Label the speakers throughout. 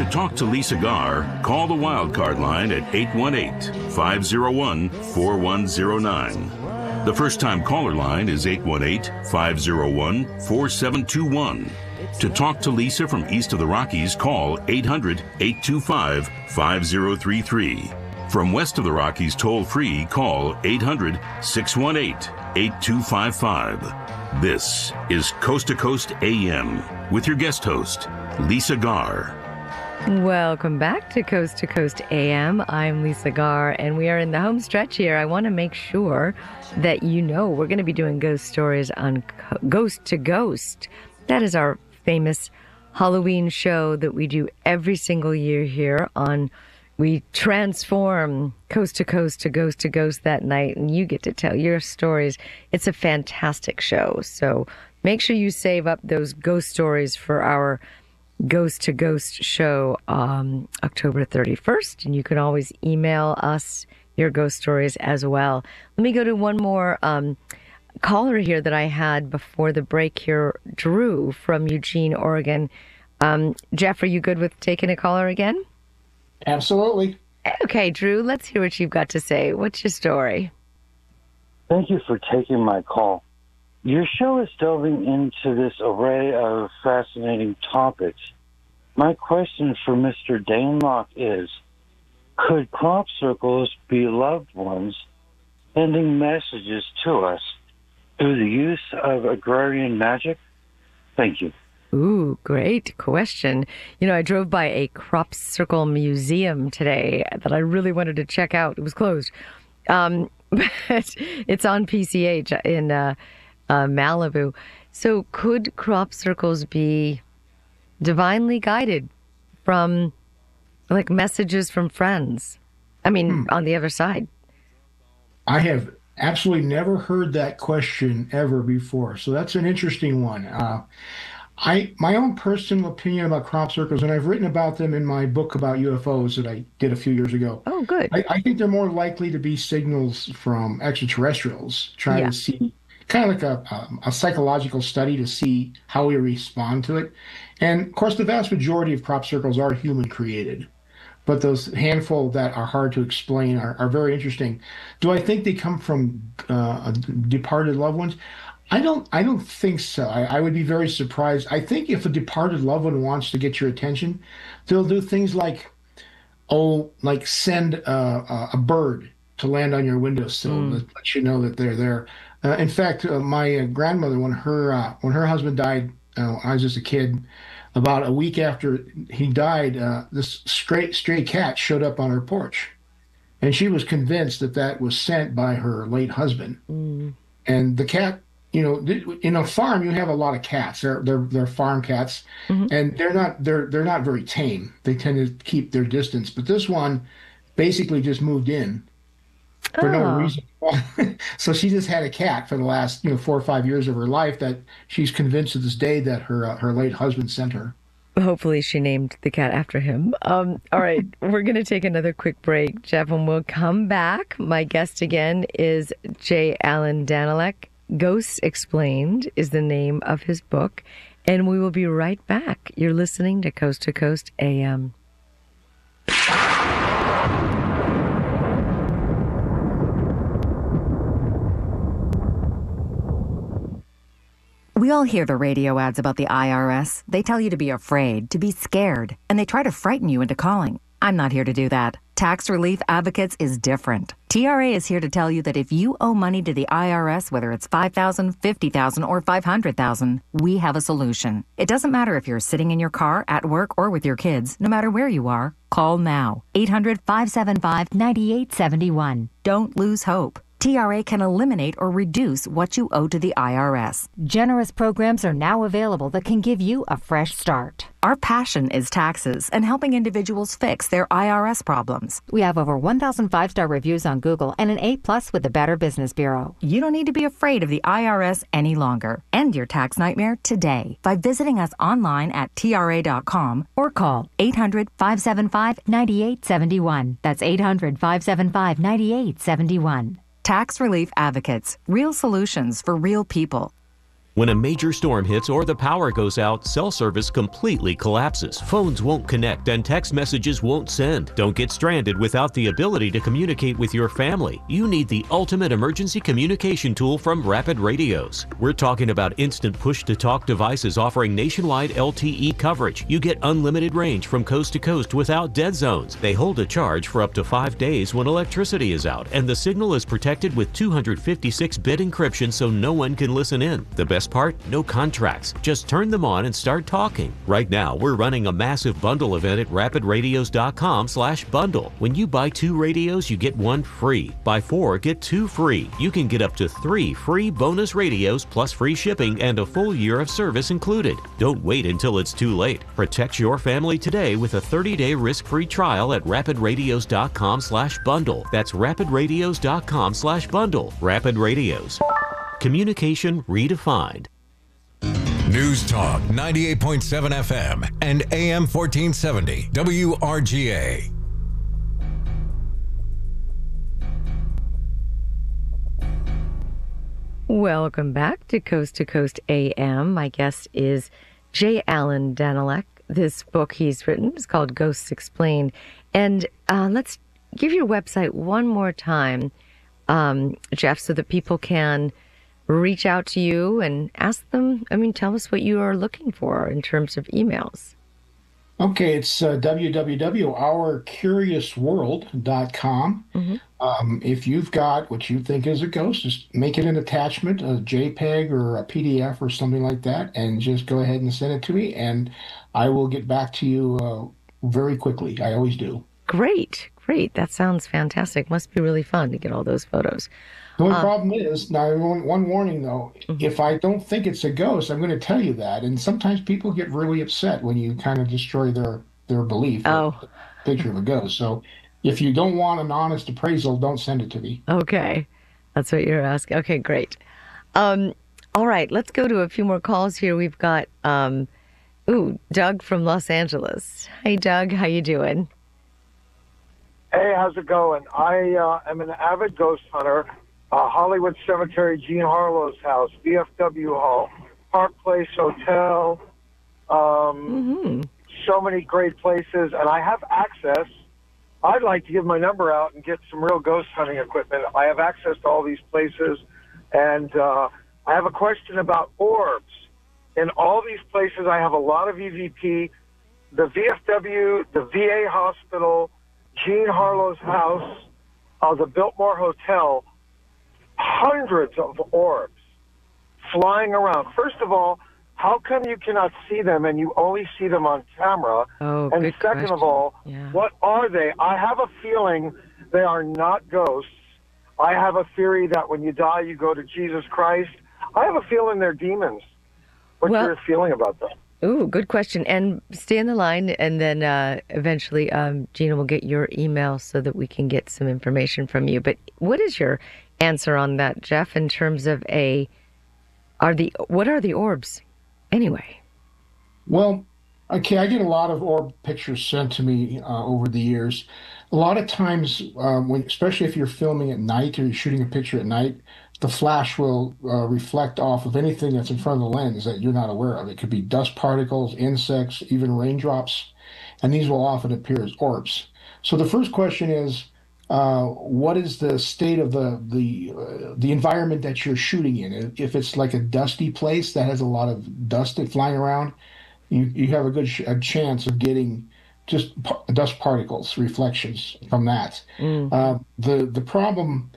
Speaker 1: To talk to Lisa Garr, call the wildcard line at 818-501-4109. The first-time caller line is 818-501-4721. To talk to Lisa from east of the Rockies, call 800-825-5033. From west of the Rockies, toll-free, call 800-618-8255. This is Coast to Coast AM with your guest host, Lisa Garr.
Speaker 2: Welcome back to Coast AM. I'm Lisa Garr, and we are in the home stretch here. I want to make sure that you know we're going to be doing ghost stories on Ghost to Ghost. That is our famous Halloween show that we do every single year here on. We transform Coast to Ghost that night, and you get to tell your stories. It's a fantastic show, so make sure you save up those ghost stories for our Ghost to Ghost show October 31st, and you can always email us your ghost stories as well. Let me go to one more caller here that I had before the break here, Drew from Eugene, Oregon. Jeff, are you good with taking a caller again?
Speaker 3: Absolutely.
Speaker 2: Okay, Drew, let's hear what you've got to say. What's your story?
Speaker 4: Thank you for taking my call. Your show is delving into this array of fascinating topics. My question for Mr. Danlock is, could crop circles be loved ones sending messages to us through the use of agrarian magic? Thank you.
Speaker 2: Ooh, great question. You know, I drove by a crop circle museum today that I really wanted to check out. It was closed. But it's on PCH in Malibu. So could crop circles be divinely guided from, like, messages from friends? I mean, on the other side.
Speaker 3: I have absolutely never heard that question ever before. So that's an interesting one. My own personal opinion about crop circles, and I've written about them in my book about UFOs that I did a few years ago.
Speaker 2: Oh, good.
Speaker 3: I think they're more likely to be signals from extraterrestrials trying to see, kind of like a psychological study to see how we respond to it. And, of course, the vast majority of crop circles are human created. But those handful that are hard to explain are very interesting. Do I think they come from departed loved ones? I don't think so. I would be very surprised. I think if a departed loved one wants to get your attention, they'll do things like send a bird to land on your windowsill to let you know that they're there. In fact, my grandmother, when her husband died, I was just a kid. About a week after he died, this stray cat showed up on her porch, and she was convinced that was sent by her late husband. And the cat. You know, in a farm, you have a lot of cats. They're farm cats, and they're not very tame. They tend to keep their distance. But this one basically just moved in for no reason. So she just had a cat for the last 4 or 5 years of her life that she's convinced to this day that her late husband sent her.
Speaker 2: Hopefully she named the cat after him. All right, we're going to take another quick break, Jeff, and we'll come back. My guest again is J. Allen Danilek. Ghosts Explained is the name of his book, and we will be right back. You're listening to Coast AM.
Speaker 5: We all hear the radio ads about the IRS. They tell you to be afraid, to be scared, and they try to frighten you into calling. I'm not here to do that. Tax Relief Advocates is different. TRA is here to tell you that if you owe money to the IRS, whether it's $5,000, $50,000, or $500,000, we have a solution. It doesn't matter if you're sitting in your car, at work, or with your kids. No matter where you are, call now. 800-575-9871. Don't lose hope. TRA can eliminate or reduce what you owe to the IRS.
Speaker 6: Generous programs are now available that can give you a fresh start.
Speaker 5: Our passion is taxes and helping individuals fix their IRS problems.
Speaker 6: We have over 1,000 5-star reviews on Google and an A+ with the Better Business Bureau.
Speaker 5: You don't need to be afraid of the IRS any longer. End your tax nightmare today by visiting us online at TRA.com or call 800-575-9871. That's 800-575-9871. Tax Relief Advocates. Real solutions for real people.
Speaker 7: When a major storm hits or the power goes out, cell service completely collapses. Phones won't connect and text messages won't send. Don't get stranded without the ability to communicate with your family. You need the ultimate emergency communication tool from Rapid Radios. We're talking about instant push-to-talk devices offering nationwide LTE coverage. You get unlimited range from coast to coast without dead zones. They hold a charge for up to 5 days when electricity is out, and the signal is protected with 256-bit encryption so no one can listen in. The best part? No contracts. Just turn them on and start talking. Right now, we're running a massive bundle event at rapidradios.com/bundle. When you buy 2 radios, you get 1 free. Buy 4, get 2 free. You can get up to 3 free bonus radios plus free shipping and a full year of service included. Don't wait until it's too late. Protect your family today with a 30-day risk-free trial at rapidradios.com/bundle. That's rapidradios.com/bundle. Rapid Radios. Communication redefined.
Speaker 8: News Talk 98.7 FM and AM 1470 WRGA.
Speaker 2: Welcome back to Coast AM. My guest is J. Allen Danilek. This book he's written is called Ghosts Explained. And let's give your website one more time, Jeff, so that people can reach out to you and ask them, tell us what you are looking for in terms of emails.
Speaker 3: Okay, it's www.ourcuriousworld.com. If you've got what you think is a ghost, just make it an attachment, a JPEG or a PDF or something like that, and just go ahead and send it to me, and I will get back to you very quickly. I always do. Great.
Speaker 2: That sounds fantastic. Must be really fun to get all those photos.
Speaker 3: The only problem is, now one warning though, if I don't think it's a ghost, I'm going to tell you that. And sometimes people get really upset when you kind of destroy their belief. The picture of a ghost. So if you don't want an honest appraisal, don't send it to me. Okay. That's what you're asking. Okay, great.
Speaker 2: All right, let's go to a few more calls here. We've got, Doug from Los Angeles. Hey, Doug, how you doing?
Speaker 9: Hey, how's it going? I am an avid ghost hunter. Hollywood Cemetery, Jean Harlow's house, VFW Hall, Park Place Hotel, so many great places, and I have access. I'd like to give my number out and get some real ghost hunting equipment. I have access to all these places, and I have a question about orbs. In all these places, I have a lot of EVP, the VFW, the VA hospital, Jean Harlow's house, the Biltmore Hotel, hundreds of orbs flying around. First of all, how come you cannot see them and you only see them on camera? And second question. Of all, what are they? I have a feeling they are not ghosts. I have a theory that when you die, you go to Jesus Christ. I have a feeling they're demons. What's your feeling about that?
Speaker 2: Ooh, good question. And stay on the line, and then eventually Gina will get your email so that we can get some information from you. But what is your answer on that, Jeff, in terms of what are the orbs anyway?
Speaker 3: Well, okay, I get a lot of orb pictures sent to me over the years. A lot of times, especially if you're filming at night or you're shooting a picture at night, the flash will reflect off of anything that's in front of the lens that you're not aware of. It could be dust particles, insects, even raindrops, and these will often appear as orbs. So the first question is, what is the state of the environment that you're shooting in? If it's like a dusty place that has a lot of dust flying around, you have a chance of getting just dust particles, reflections from that. The problem,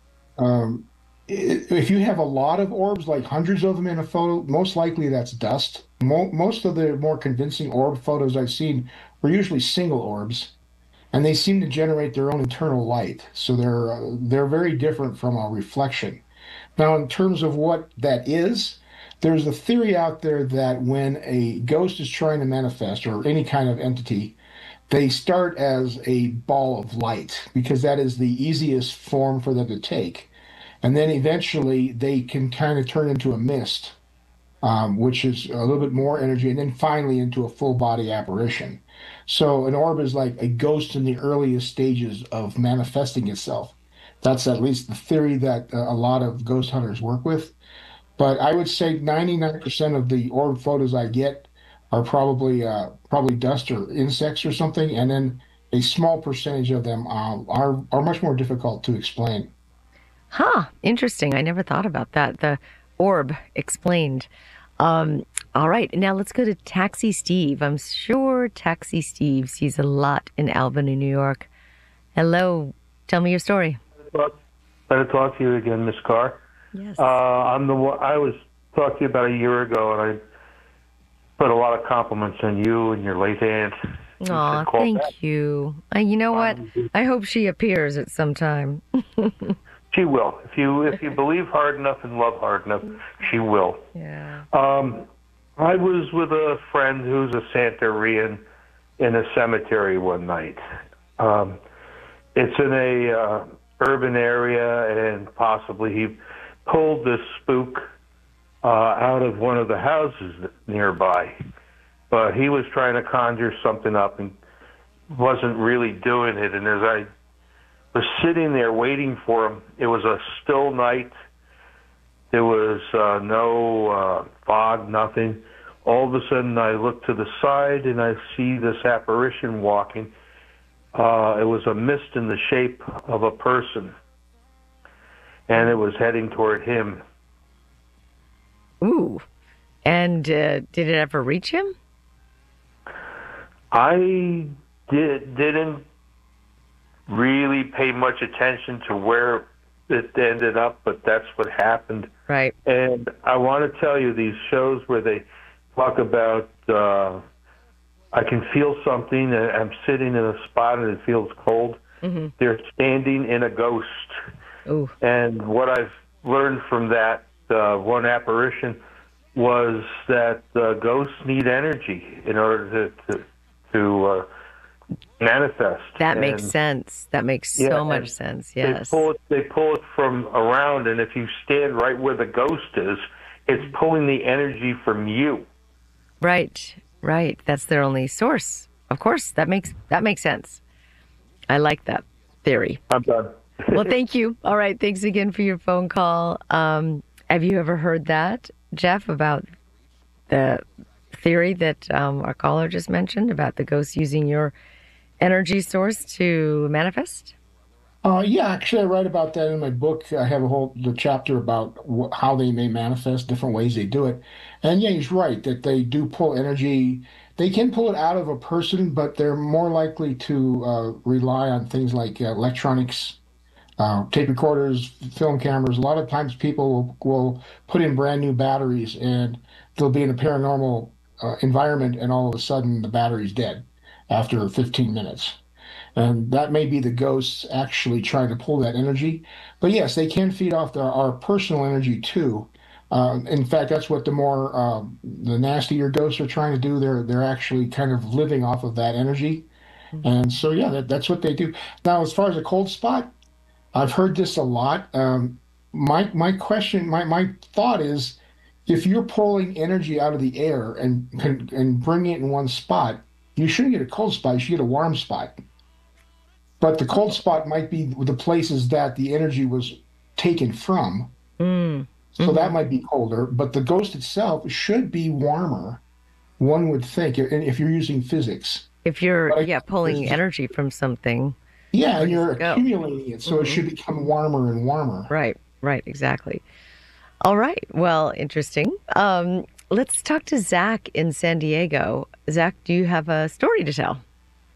Speaker 3: if you have a lot of orbs, like hundreds of them in a photo, most likely that's dust. Most of the more convincing orb photos I've seen were usually single orbs, and they seem to generate their own internal light. So they're very different from a reflection. Now, in terms of what that is, there's a theory out there that when a ghost is trying to manifest, or any kind of entity, they start as a ball of light, because that is the easiest form for them to take. And then eventually they can kind of turn into a mist, which is a little bit more energy, and then finally into a full body apparition. So an orb is like a ghost in the earliest stages of manifesting itself. That's at least the theory that a lot of ghost hunters work with. But I would say 99% of the orb photos I get are probably dust or insects or something, and then a small percentage of them are much more difficult to explain.
Speaker 2: Huh, interesting. I never thought about that. The orb explained. All right, now let's go to Taxi Steve. I'm sure Taxi Steve sees a lot in Albany, New York. Hello, tell me your story.
Speaker 10: Glad to talk to you again, Miss Carr.
Speaker 2: Yes.
Speaker 10: I was talking to you about a year ago, and I put a lot of compliments on you and your late aunt.
Speaker 2: Aw, thank you. You know what? I hope she appears at some time.
Speaker 10: She will. If you believe hard enough and love hard enough, she will.
Speaker 2: Yeah.
Speaker 10: I was with a friend who's a Santerian in a cemetery one night. It's in a urban area, and possibly he pulled this spook out of one of the houses nearby. But he was trying to conjure something up and wasn't really doing it. And as I was sitting there waiting for him, it was a still night. There was no fog, nothing. All of a sudden, I look to the side and I see this apparition walking. It was a mist in the shape of a person, and it was heading toward him.
Speaker 2: Ooh. And did it ever reach him?
Speaker 10: I didn't really pay much attention to where it ended up, but that's what happened.
Speaker 2: Right.
Speaker 10: And I want to tell you, these shows where they talk about I can feel something, and I'm sitting in a spot and it feels cold. Mm-hmm. They're standing in a ghost.
Speaker 2: Ooh.
Speaker 10: And what I've learned from that one apparition was that ghosts need energy in order to manifest.
Speaker 2: That makes sense. That makes so much sense. Yes.
Speaker 10: They pull it from around, and if you stand right where the ghost is, it's pulling the energy from you.
Speaker 2: Right. Right. That's their only source. Of course, that makes sense. I like that theory.
Speaker 10: I'm done.
Speaker 2: Well, thank you. All right. Thanks again for your phone call. Have you ever heard that, Jeff, about the theory that our caller just mentioned about the ghosts using your energy source to manifest?
Speaker 3: Yeah, actually, I write about that in my book. I have the chapter about how they may manifest, different ways they do it. And yeah, he's right that they do pull energy. They can pull it out of a person, but they're more likely to rely on things like electronics, tape recorders, film cameras. A lot of times people will put in brand new batteries, and they'll be in a paranormal environment, and all of a sudden the battery's dead after 15 minutes. And that may be the ghosts actually trying to pull that energy. But yes, they can feed off our personal energy too. In fact, that's what the nastier ghosts are trying to do. They're actually kind of living off of that energy. Mm-hmm. And so, yeah, that's what they do. Now, as far as a cold spot, I've heard this a lot. My question, my thought is, if you're pulling energy out of the air and bringing it in one spot, you shouldn't get a cold spot. You should get a warm spot. But the cold spot might be the places that the energy was taken from. So that might be colder. But the ghost itself should be warmer, one would think, if you're using physics.
Speaker 2: If you're pulling energy from something.
Speaker 3: Yeah, and you're accumulating it, so it should become warmer and warmer.
Speaker 2: Right, exactly. All right, well, interesting. Let's talk to Zach in San Diego. Zach, do you have a story to tell?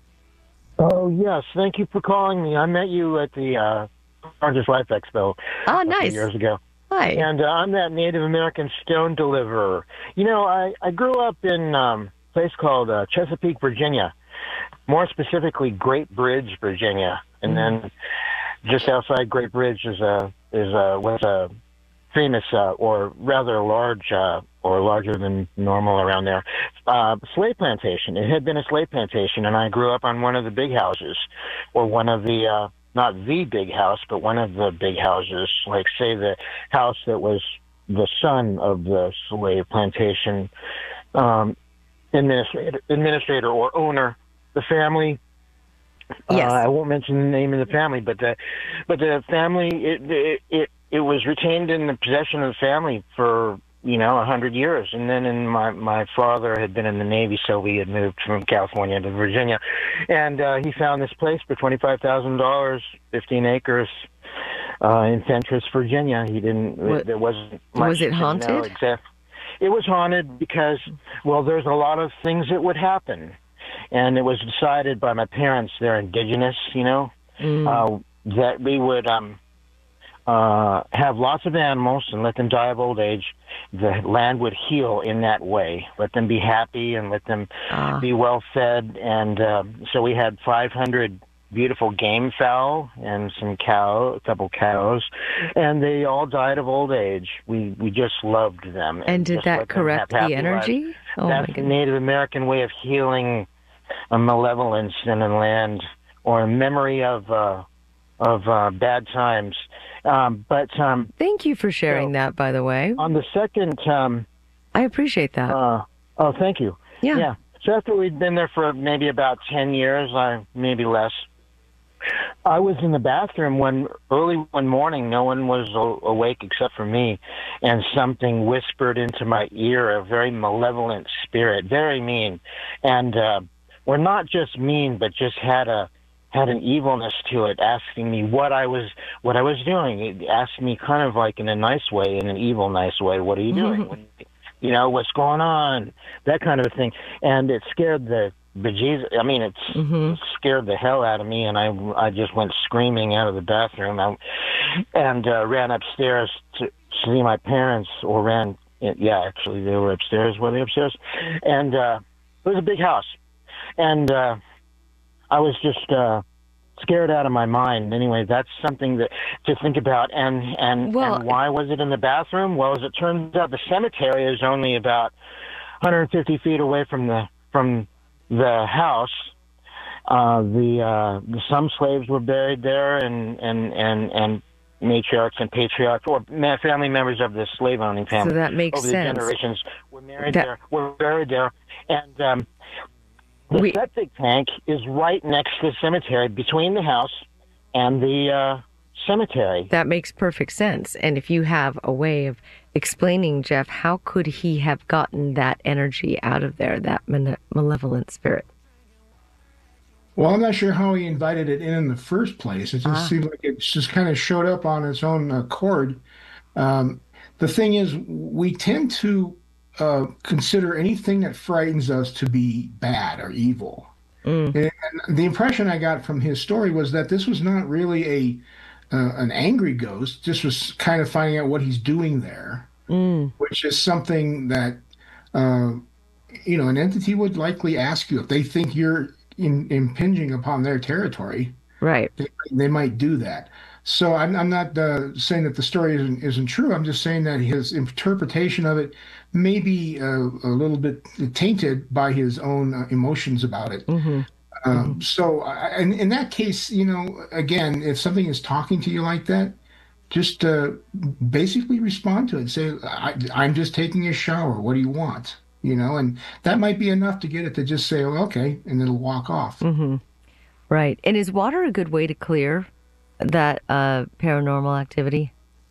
Speaker 11: Oh, yes. Thank you for calling me. I met you at the Orange Life Expo
Speaker 2: a few
Speaker 11: years ago.
Speaker 2: Hi.
Speaker 11: And I'm that Native American stone deliverer. You know, I grew up in a place called Chesapeake, Virginia, more specifically Great Bridge, Virginia. And then just outside Great Bridge was a famous or rather large or larger than normal around there slave plantation. It had been a slave plantation, and I grew up on one of the big houses, or one of the not the big house, but one of the big houses, like say the house that was the son of the slave plantation administrator or owner. The family.
Speaker 2: Yes.
Speaker 11: I won't mention the name of the family, but the family it was retained in the possession of the family for 100 years. And then my father had been in the Navy, so we had moved from California to Virginia, and he found this place for $25,000, 15 acres in Fentress, Virginia. He didn't. There wasn't much.
Speaker 2: Was it haunted?
Speaker 11: It was haunted because, well, there's a lot of things that would happen, and it was decided by my parents. They're indigenous, that we would have lots of animals and let them die of old age. The land would heal in that way. Let them be happy and let them be well fed. And so we had 500 beautiful game fowl and a couple cows, and they all died of old age. We just loved them.
Speaker 2: And did that correct the energy?
Speaker 11: Oh, that's the Native American way of healing a malevolence in a land or a memory of bad times.
Speaker 2: Thank you for sharing that, by the way.
Speaker 11: On the second...
Speaker 2: I appreciate that.
Speaker 11: Oh, thank you.
Speaker 2: Yeah.
Speaker 11: So after we'd been there for maybe about 10 years, maybe less, I was in the bathroom early one morning. No one was awake except for me, and something whispered into my ear, a very malevolent spirit, very mean. And or not just mean, but just had an evilness to it, asking me what I was doing. It asked me kind of like in a nice way, in an evil nice way, what are you doing? What's going on? That kind of a thing. And it scared the bejesus. I mean, it scared the hell out of me, and I just went screaming out of the bathroom and ran upstairs to see my parents, or ran. Yeah, actually, they were upstairs. Were they upstairs? And it was a big house, and I was just scared out of my mind. Anyway, that's something to think about. And why was it in the bathroom? Well, as it turns out, the cemetery is only about 150 feet away from the house. Some slaves were buried there, and matriarchs and patriarchs, or family members of the slave owning family.
Speaker 2: So that makes
Speaker 11: over
Speaker 2: sense.
Speaker 11: The generations were buried there, and the septic tank is right next to the cemetery, between the house and the cemetery.
Speaker 2: That makes perfect sense. And if you have a way of explaining, Jeff, how could he have gotten that energy out of there, that malevolent spirit?
Speaker 3: Well, I'm not sure how he invited it in the first place. It just seemed like it just kind of showed up on its own accord. The thing is, we tend to consider anything that frightens us to be bad or evil. And the impression I got from his story was that this was not really an angry ghost. This was kind of finding out what he's doing there, which is something that an entity would likely ask you if they think you're impinging upon their territory.
Speaker 2: Right.
Speaker 3: They might do that. So I'm not saying that the story isn't true. I'm just saying that his interpretation of it may be a little bit tainted by his own emotions about it. So in that case, again, if something is talking to you like that, just basically respond to it and say, I'm just taking a shower. What do you want? And that might be enough to get it to just say, oh, okay, and it'll walk off.
Speaker 2: Right. And is water a good way to clear that paranormal activity?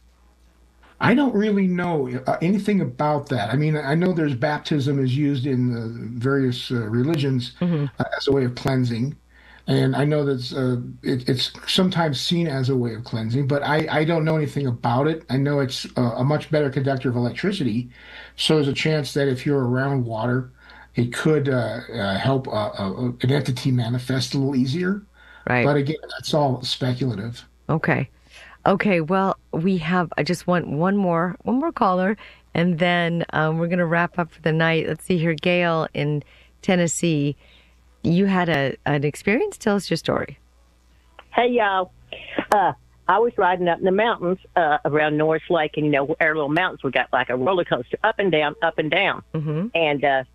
Speaker 3: I don't really know anything about that. I mean, I know there's baptism is used in the various religions as a way of cleansing. And I know that it's sometimes seen as a way of cleansing, but I don't know anything about it. I know it's a much better conductor of electricity. So there's a chance that if you're around water, it could help an entity manifest a little easier.
Speaker 2: Right.
Speaker 3: But again, that's all speculative.
Speaker 2: Okay. Well, I just want one more caller, and then we're going to wrap up for the night. Let's see here. Gail in Tennessee, you had an experience. Tell us your story.
Speaker 12: Hey, y'all. I was riding up in the mountains around Norris Lake, and our little mountains, we got like a roller coaster, up and down, up and down. And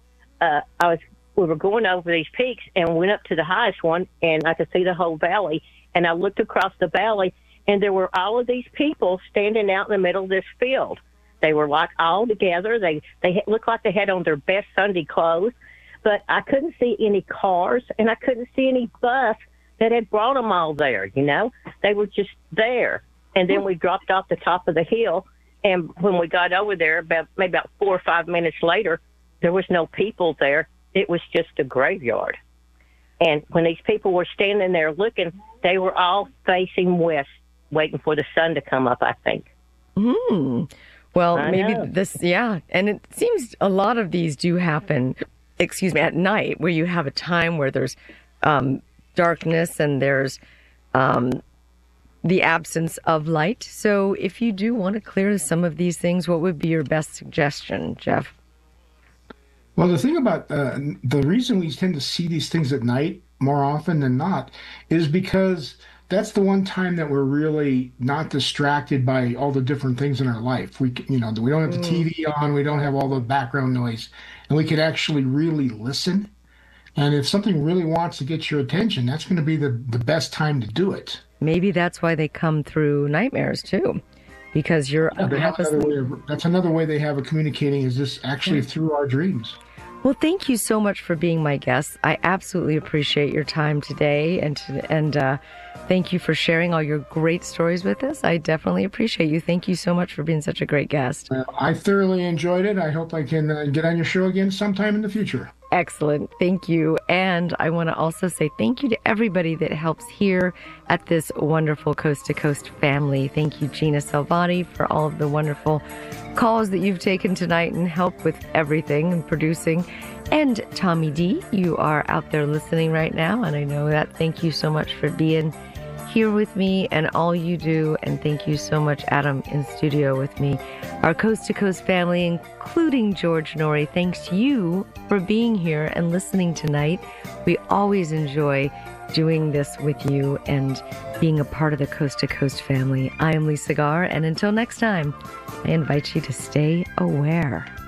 Speaker 12: we were going over these peaks, and we went up to the highest one, and I could see the whole valley. And I looked across the valley, and there were all of these people standing out in the middle of this field. They were like all together. They looked like they had on their best Sunday clothes, but I couldn't see any cars, and I couldn't see any bus that had brought them all there. They were just there. And then we dropped off the top of the hill. And when we got over there, maybe about 4 or 5 minutes later, there was no people there. It was just a graveyard. And when these people were standing there looking, they were all facing west, waiting for the sun to come up, I think.
Speaker 2: Well,
Speaker 12: I
Speaker 2: maybe
Speaker 12: know.
Speaker 2: and it seems a lot of these do happen, at night, where you have a time where there's darkness and there's the absence of light. So if you do want to clear some of these things, what would be your best suggestion, Jeff?
Speaker 3: Well, the thing about the reason we tend to see these things at night more often than not is because that's the one time that we're really not distracted by all the different things in our life. We don't have the TV on, we don't have all the background noise, and we could actually really listen. And if something really wants to get your attention, that's going to be the best time to do it.
Speaker 2: Maybe that's why they come through nightmares too, because you're
Speaker 3: that's another way they have of communicating, is this actually through our dreams.
Speaker 2: Well, thank you so much for being my guest. I absolutely appreciate your time today, and thank you for sharing all your great stories with us. I definitely appreciate you. Thank you so much for being such a great guest.
Speaker 3: I thoroughly enjoyed it. I hope I can get on your show again sometime in the future.
Speaker 2: Excellent. Thank you. And I want to also say thank you to everybody that helps here at this wonderful Coast to Coast family. Thank you, Gina Salvati, for all of the wonderful calls that you've taken tonight and help with everything and producing. And Tommy D, you are out there listening right now, and I know that. Thank you so much for being here with me and all you do. And thank you so much, Adam, in studio with me. Our Coast to Coast family, including George Norrie, thanks to you for being here and listening tonight. We always enjoy doing this with you and being a part of the Coast to Coast family. I am Lisa Garr, and until next time, I invite you to stay aware.